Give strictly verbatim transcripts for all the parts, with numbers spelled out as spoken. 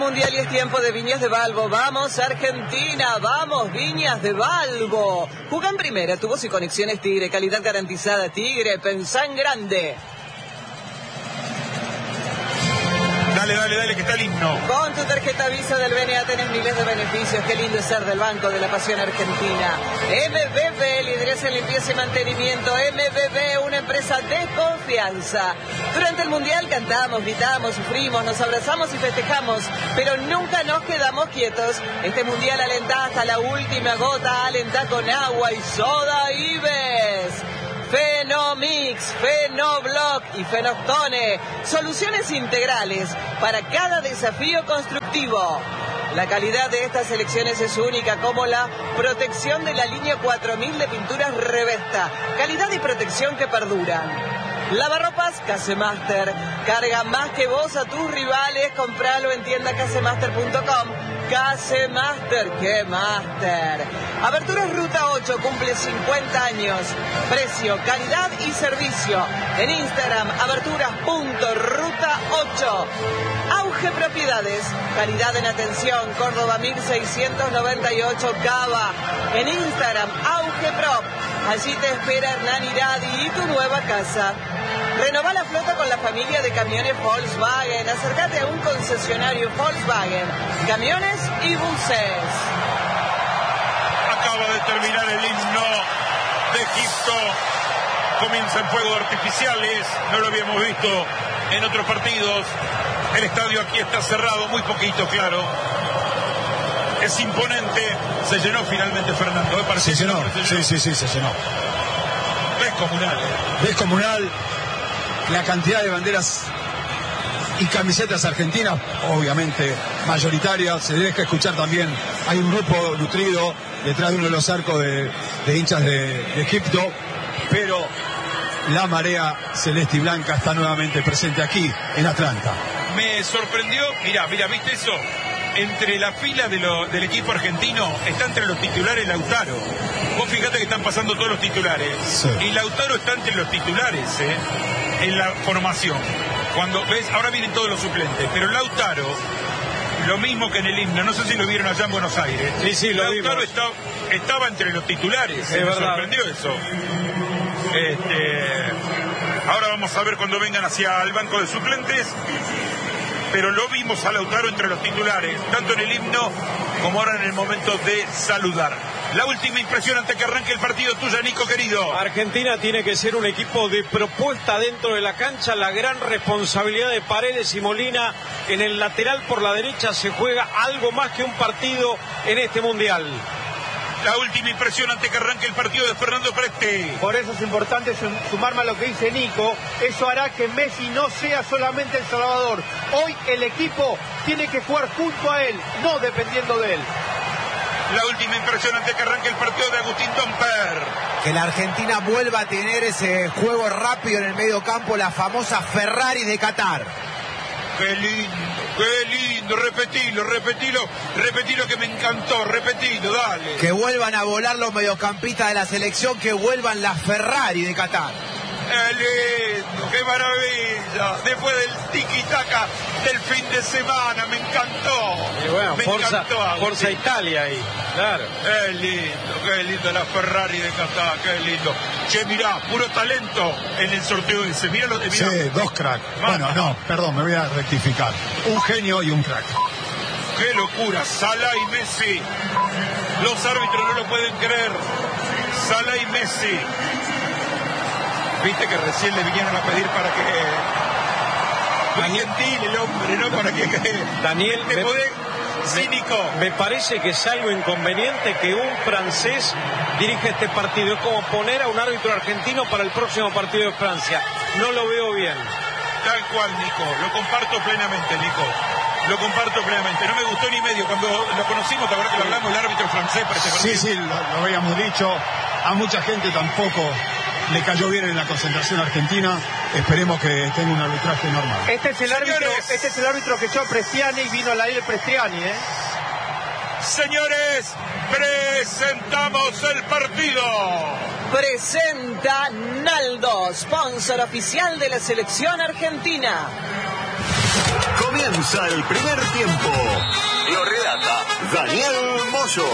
Mundial y es tiempo de Viñas de Balbo. ¡Vamos, Argentina! ¡Vamos, Viñas de Balbo! Jugá en primera, tubos y conexiones Tigre, calidad garantizada Tigre, pensá en grande. Dale, dale, dale, que está el himno. Con tu tarjeta Visa del B N A tenés miles de beneficios. Qué lindo es ser del Banco de la Pasión Argentina. M B B, lideresa en limpieza y mantenimiento. M B B, una empresa de confianza. Durante el Mundial cantamos, gritamos, sufrimos, nos abrazamos y festejamos, pero nunca nos quedamos quietos. Este Mundial alentá hasta la última gota, alentá con agua y soda Ives. Fenomix, Fenoblock y Fenoctone, soluciones integrales para cada desafío constructivo. La calidad de estas selecciones es única, como la protección de la línea cuatro mil de pinturas Revesta, calidad y protección que perduran. Lavarropas Casemaster, carga más que vos a tus rivales, compralo en tienda casemaster punto com. Casemaster, ¡qué master! Aberturas Ruta ocho, cumple cincuenta años. Precio, calidad y servicio. En Instagram, aberturas punto ruta ocho. Auge Propiedades, calidad en atención, Córdoba mil seiscientos noventa y ocho, Cava. En Instagram, Auge Prop. Allí te espera Hernán Iradi y tu nueva casa. Renová la flota con la familia de camiones Volkswagen. Acércate a un concesionario Volkswagen. Camiones y buses. Acaba de terminar el himno de Egipto. Comienzan fuegos artificiales. No lo habíamos visto en otros partidos. El estadio aquí está cerrado, muy poquito, claro. Es imponente. Se llenó finalmente, Fernando. ¿eh? Se llenó. Se sí, sí, sí, se llenó. Descomunal. ¿eh? Descomunal. La cantidad de banderas y camisetas argentinas, obviamente mayoritarias. Se deja escuchar también. Hay un grupo nutrido detrás de uno de los arcos de, de hinchas de, de Egipto. Pero la marea celeste y blanca está nuevamente presente aquí en Atlanta. Me sorprendió. Mira, mira, ¿viste eso? Entre las filas de lo, del equipo argentino está entre los titulares Lautaro. Vos fíjate que están pasando todos los titulares. Sí. Y Lautaro está entre los titulares, ¿eh? En la formación. Cuando ves, ahora vienen todos los suplentes, pero Lautaro, lo mismo que en el himno, no sé si lo vieron allá en Buenos Aires. Sí, sí, lo Lautaro vimos. está, estaba entre los titulares, ¿eh? Me verdad. sorprendió eso. Este, ahora vamos a ver cuando vengan hacia el banco de suplentes. Pero lo vimos a Lautaro entre los titulares, tanto en el himno como ahora en el momento de saludar. La última impresión antes que arranque el partido tuya, Nico, querido. Argentina tiene que ser un equipo de propuesta dentro de la cancha. La gran responsabilidad de Paredes y Molina en el lateral por la derecha. Se juega algo más que un partido en este Mundial. La última impresión antes que arranque el partido de Fernando Preste. Por eso es importante sumarme a lo que dice Nico. Eso hará que Messi no sea solamente el salvador. Hoy el equipo tiene que jugar junto a él, no dependiendo de él. La última impresión antes que arranque el partido de Agustín Domper. Que la Argentina vuelva a tener ese juego rápido en el medio campo, la famosa Ferrari de Qatar. Qué lindo, qué lindo, repetilo, repetilo, repetilo que me encantó, repetilo, dale. Que vuelvan a volar los mediocampistas de la selección, que vuelvan la Ferrari de Qatar. ¡Qué lindo, qué maravilla! Después del tiki-taka del fin de semana, me encantó. Y bueno, me Forza, encantó, Forza Italia ahí, claro. Qué lindo, qué lindo la Ferrari de Qatar, qué lindo. Che, mirá, puro talento en el sorteo ese. Mirá lo de mirá. Sí, dos cracks. Bueno, no, perdón, me voy a rectificar. Un genio y un crack. ¡Qué locura! Salah y Messi. Los árbitros no lo pueden creer. Salah y Messi. Viste que recién le vinieron a pedir para que... Muy gentil el hombre, ¿no? Para que... Daniel, te me, podés... Cínico. Me parece que es algo inconveniente que un francés dirija este partido. Es como poner a un árbitro argentino para el próximo partido de Francia. No lo veo bien. Tal cual, Nico. Lo comparto plenamente, Nico. Lo comparto plenamente. No me gustó ni medio. Cuando lo conocimos, la verdad que lo hablamos, el árbitro francés para este partido. Sí, sí, lo, lo habíamos dicho. A mucha gente tampoco le cayó bien en la concentración argentina. Esperemos que tenga un arbitraje normal. Este es el árbitro, este es el árbitro que echó Prestiani y vino al aire Prestiani, ¿eh? Señores, presentamos el partido. Presenta Naldo, sponsor oficial de la selección argentina. Comienza el primer tiempo. Lo relata Daniel Moyo.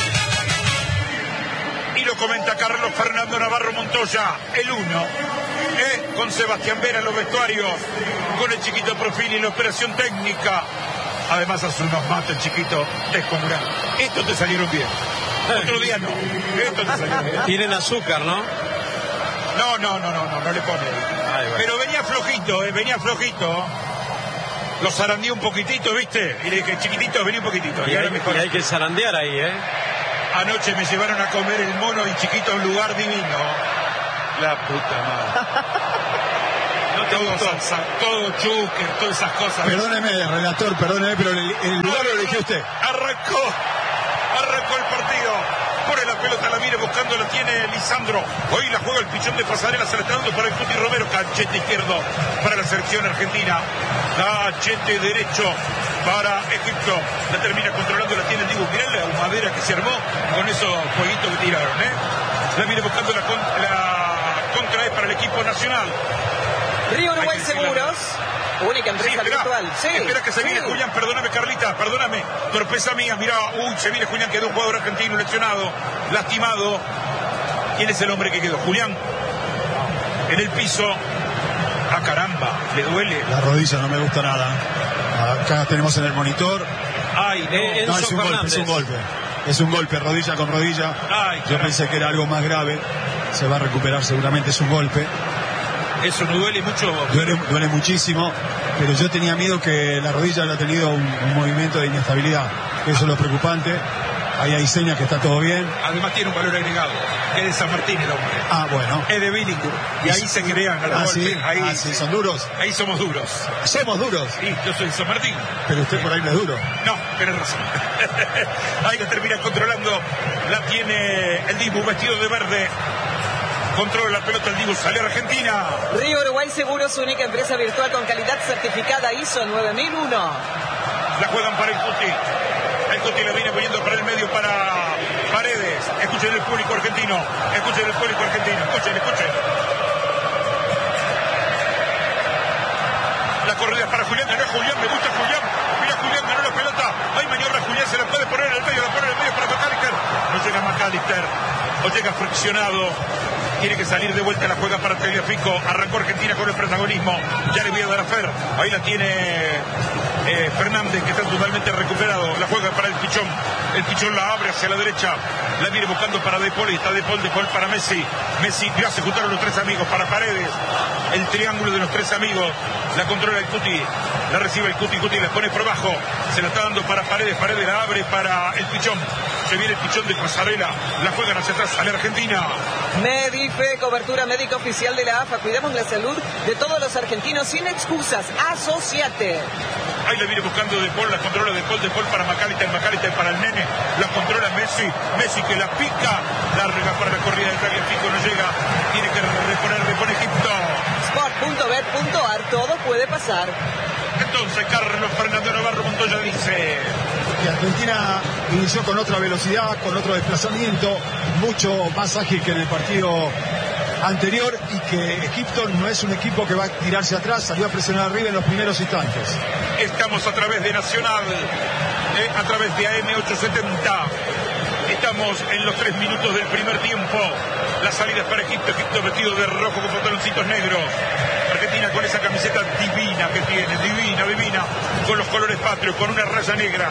Y lo comenta Carlos Fernando Navarro Montoya, el uno, ¿eh? Con Sebastián Vera en los vestuarios, con el chiquito Profili en la operación técnica. Además hace unos mates el chiquito descomunal. Estos te salieron bien. Otro día no. Estos te salieron bien. Tienen azúcar, ¿no? No, no, no, no, no, no le pone. Ay, bueno. Pero venía flojito, eh, venía flojito. Lo zarandeé un poquitito, ¿viste? Y le dije, chiquitito, vení un poquitito. Y, y, hay, y hay que zarandear ahí, ¿eh? Anoche me llevaron a comer el mono y chiquito a un lugar divino. La puta madre. No te todo, salsa, todo chúquer, todas esas cosas. Perdóneme, relator, perdóneme, pero el, el lugar lo eligió usted. Arrancó, arrancó el partido. Pone la pelota, la viene buscando, la tiene Lisandro. Hoy la juega el pichón de Pasarela, se la está dando para el Cuti Romero. Cachete izquierdo para la selección argentina. Cachete derecho para Egipto. La termina controlando, la tiene el Dibu. Mirá la humadera que se armó con esos jueguitos que tiraron, ¿eh? La viene buscando la, con, la contra es para el equipo nacional. Río Uruguay Seguros, única empresa sí, espera, virtual. Sí, espera que se sí. viene Julián, perdóname Carlita, perdóname, torpeza mía, mirá, uy, se viene Julián, quedó un jugador argentino lesionado, lastimado. ¿Quién es el hombre que quedó? Julián, en el piso. Ah, caramba, le duele. La rodilla no me gusta nada. Acá tenemos en el monitor. Ay, no, eh, no es un golpe, es un golpe. Es un golpe, rodilla con rodilla. Ay, yo pensé que era algo más grave. Se va a recuperar seguramente, es un golpe. Eso no duele mucho. Duele, duele muchísimo, pero yo tenía miedo que la rodilla haya tenido un, un movimiento de inestabilidad. Eso es lo preocupante. Ahí hay señas que está todo bien. Además tiene un valor agregado. Es de San Martín el hombre. Ah, bueno. Es de Billingham. Y ahí se crean a los ah, golpes. ¿sí? Ahí, ah, sí, son duros. Ahí somos duros. Somos duros. Sí, yo soy de San Martín. Pero usted por ahí no es duro. No, tenés razón. Ahí la termina controlando. La tiene el Dibu vestido de verde. Controla la pelota el Dibu, sale a Argentina. Río Uruguay Seguros, única empresa virtual con calidad certificada I S O nueve mil uno. La juegan para el Cuti. El Cuti la viene poniendo para el medio para Paredes. Escuchen el público argentino. Escuchen el público argentino. Escuchen, escuchen. La corrida es para Julián. Ganó Julián. Me gusta Julián. Mira Julián, ganó la pelota. Hay maniobra Julián. Se la puede poner en el medio. La pone en el medio para McAllister. No llega McAllister. O llega friccionado. Tiene que salir de vuelta, la juega para Tagliafico. Arrancó Argentina con el protagonismo. Ya le voy a dar a Fer. Ahí la tiene eh, Fernández, que está totalmente recuperado. La juega para el Pichón. El Pichón la abre hacia la derecha. La viene buscando para De Paul. Y está De Paul, De Paul para Messi. Messi le hace juntar a los tres amigos para Paredes. El triángulo de los tres amigos. La controla el Cuti. La recibe el Cuti. Cuti la pone por abajo. Se la está dando para Paredes. Paredes la abre para el Pichón. Se viene el Pichón de Pasarela. La juegan hacia atrás. Sale Argentina. Medife, cobertura médica oficial de la A F A. Cuidamos la salud de todos los argentinos sin excusas. Asociate. Ahí la viene buscando De Paul, la controla De Paul, De Paul para McAllister, McAllister para el nene, la controla Messi, Messi que la pica, larga para la corrida de Tagliafico, no llega, tiene que reponer, repone Egipto. sport punto bet punto ar, todo puede pasar. Entonces Carlos Fernando Navarro Montoya dice... Que Argentina inició con otra velocidad, con otro desplazamiento, mucho más ágil que en el partido anterior, y que Egipto no es un equipo que va a tirarse atrás, salió a presionar arriba en los primeros instantes. Estamos a través de Nacional, eh, a través de A M ochocientos setenta. Estamos en los tres minutos del primer tiempo. La salida es para Egipto, Egipto vestido de rojo con pantaloncitos negros. Argentina con esa camiseta divina que tiene, divina, divina, con los colores patrios, con una raya negra.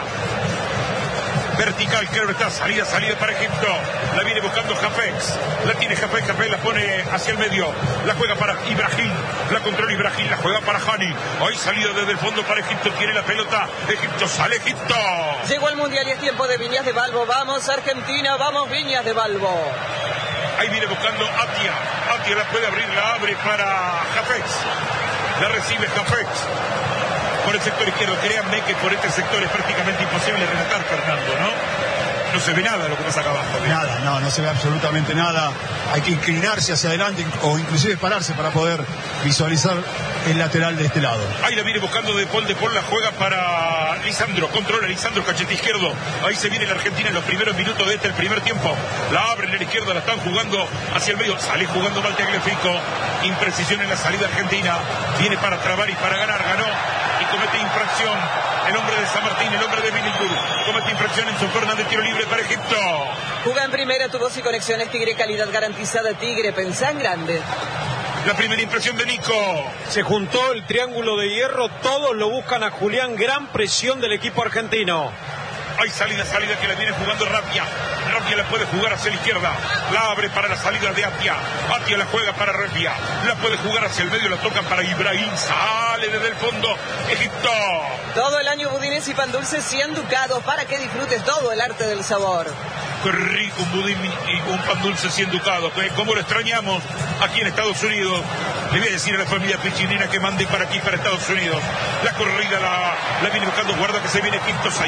Vertical, creo que está, salida, salida para Egipto. La viene buscando Jafex. La tiene Jafex, Jafex la pone hacia el medio. La juega para Ibrahim. La controla Ibrahim, la juega para Hani. Hoy salida desde el fondo para Egipto. Tiene la pelota. Egipto, sale Egipto. Llegó el Mundial y es tiempo de Viñas de Balbo. Vamos Argentina, vamos Viñas de Balbo. Ahí viene buscando Atia. Atia la puede abrir, la abre para Jafex. La recibe Jafex. Por el sector izquierdo, créanme que por este sector es prácticamente imposible relatar, Fernando, ¿no? No se ve nada de lo que pasa acá abajo. ¿Bien? Nada, no, no se ve absolutamente nada. Hay que inclinarse hacia adelante o inclusive pararse para poder visualizar el lateral de este lado. Ahí la viene buscando De Paul, De Paul la juega para Lisandro, controla Lisandro, cachete izquierdo. Ahí se viene la Argentina en los primeros minutos de este, el primer tiempo. La abren en la izquierda, la están jugando hacia el medio. Sale jugando mal Tagliafico. Imprecisión en la salida argentina. Viene para trabar y para ganar, ganó y comete infracción. El hombre de San Martín, el hombre de Vilipur, comete infracción en su Fernández, tiro libre para Egipto. Juega en primera, tu voz y conexiones Tigre, calidad garantizada Tigre, pensá en grande. La primera impresión de Nico. Se juntó el triángulo de hierro, todos lo buscan a Julián, gran presión del equipo argentino. Hay salida, salida que la viene jugando Rapia. Rapia la puede jugar hacia la izquierda. La abre para la salida de Atia. Atia la juega para Rapia. La puede jugar hacia el medio, la tocan para Ibrahim. Sale desde el fondo Egipto. Todo el año budines y pan dulces cien ducados para que disfrutes todo el arte del sabor. Qué rico un budín y un pan dulce cien ducados. ¿Cómo lo extrañamos aquí en Estados Unidos? Le voy a decir a la familia pichinina que mande para aquí, para Estados Unidos. La corrida la, la viene buscando. Guarda que se viene Egipto.